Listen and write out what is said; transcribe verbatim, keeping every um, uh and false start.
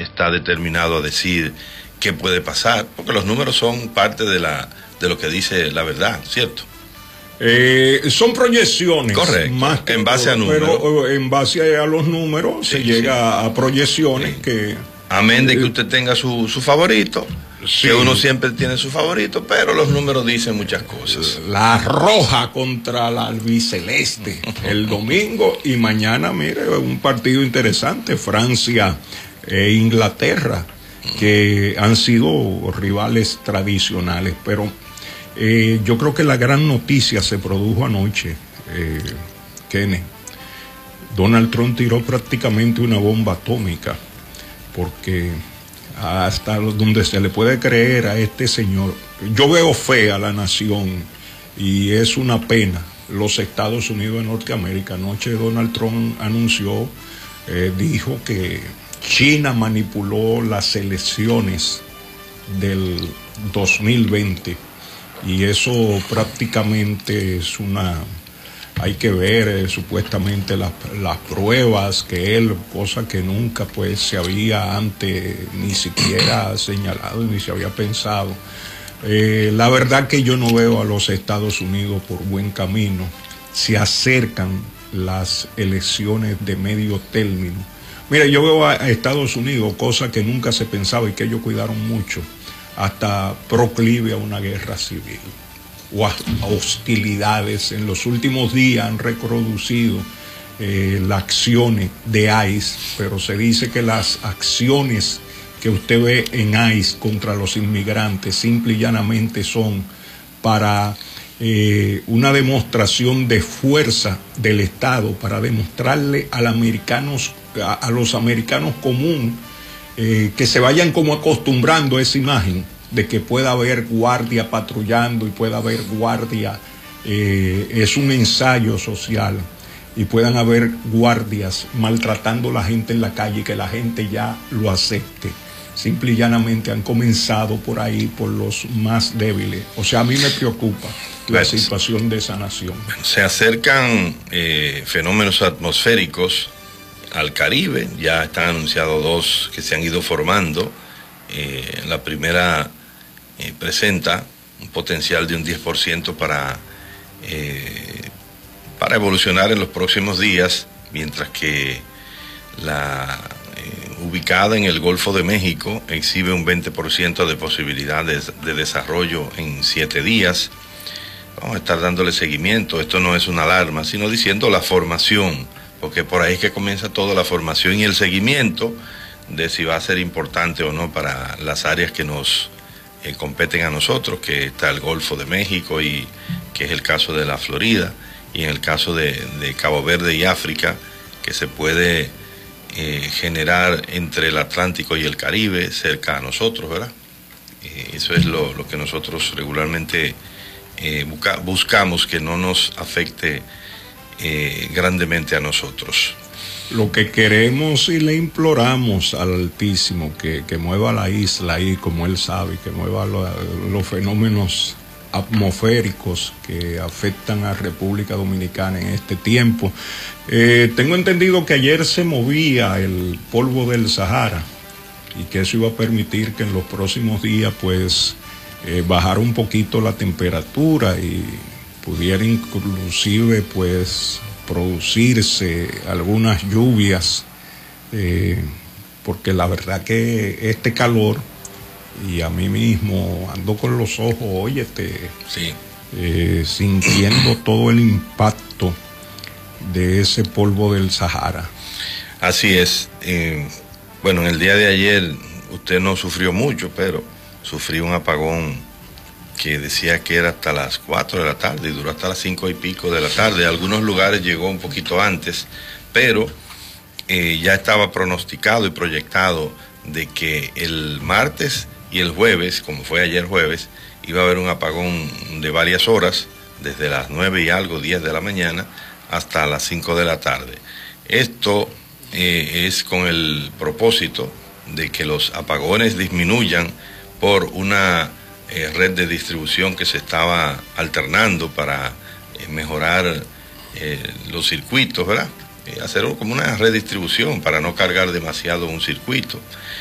está determinado a decir qué puede pasar, porque los números son parte de la de lo que dice la verdad, ¿cierto? Eh, son proyecciones. Correcto, más que en base todo, a números. Pero en base a los números sí, se llega sí. a proyecciones sí. que... Amén de que usted tenga su, su favorito, sí. que uno siempre tiene su favorito, pero los números dicen muchas cosas. La roja contra la albiceleste el domingo, y mañana, mire, un partido interesante, Francia e Inglaterra, que han sido rivales tradicionales, pero eh, yo creo que la gran noticia se produjo anoche, eh, Kenneth. Donald Trump tiró prácticamente una bomba atómica, porque hasta donde se le puede creer a este señor, yo veo fe a la nación y es una pena. Los Estados Unidos de Norteamérica, anoche Donald Trump anunció, eh, dijo que China manipuló las elecciones del dos mil veinte, y eso prácticamente es una... Hay que ver eh, supuestamente las, las pruebas que él, cosa que nunca pues se había antes ni siquiera señalado ni se había pensado. Eh, la verdad que yo no veo a los Estados Unidos por buen camino. Se acercan las elecciones de medio término. Mira, yo veo a Estados Unidos, cosa que nunca se pensaba y que ellos cuidaron mucho, hasta proclive a una guerra civil o a hostilidades. En los últimos días han reproducido eh, las acciones de ICE, pero se dice que las acciones que usted ve en ICE contra los inmigrantes simple y llanamente son para eh, una demostración de fuerza del Estado, para demostrarle al americanos, a, a los americanos común eh, que se vayan como acostumbrando a esa imagen de que pueda haber guardia patrullando y pueda haber guardia, eh, es un ensayo social, y puedan haber guardias maltratando a la gente en la calle y que la gente ya lo acepte. Simple y llanamente han comenzado por ahí, por los más débiles. O sea, a mí me preocupa la pues, situación de esa nación. Se acercan eh, fenómenos atmosféricos al Caribe, ya están anunciados dos que se han ido formando. Eh, la primera eh, presenta un potencial de un diez por ciento para, eh, para evolucionar en los próximos días, mientras que la eh, ubicada en el Golfo de México exhibe un veinte por ciento de posibilidades de desarrollo en siete días. Vamos a estar dándole seguimiento. Esto no es una alarma, sino diciendo la formación, porque por ahí es que comienza toda la formación y el seguimiento de si va a ser importante o no para las áreas que nos eh, competen a nosotros, que está el Golfo de México, y que es el caso de la Florida, y en el caso de, de Cabo Verde y África, que se puede eh, generar entre el Atlántico y el Caribe, cerca a nosotros, ¿verdad? Eh, eso es lo, lo que nosotros regularmente eh, busca, buscamos, que no nos afecte eh, grandemente a nosotros. Lo que queremos y le imploramos al Altísimo que, que mueva la isla ahí, como Él sabe, que mueva lo, los fenómenos atmosféricos que afectan a República Dominicana en este tiempo. Eh, tengo entendido que ayer se movía el polvo del Sahara y que eso iba a permitir que en los próximos días pues eh, bajara un poquito la temperatura y pudiera inclusive pues producirse algunas lluvias, eh, porque la verdad que este calor, y a mí mismo ando con los ojos, oye, este, sí. eh, sintiendo todo el impacto de ese polvo del Sahara. Así es. Eh, bueno, en el día de ayer usted no sufrió mucho, pero sufrió un apagón que decía que era hasta las cuatro de la tarde y duró hasta las cinco y pico de la tarde. En algunos lugares llegó un poquito antes, pero eh, ya estaba pronosticado y proyectado de que el martes y el jueves, como fue ayer jueves, iba a haber un apagón de varias horas, desde las nueve y algo, diez de la mañana, hasta las cinco de la tarde. Esto eh, es con el propósito de que los apagones disminuyan por una Eh, red de distribución que se estaba alternando para eh, mejorar eh, los circuitos, ¿verdad? Eh, hacer como una redistribución para no cargar demasiado un circuito.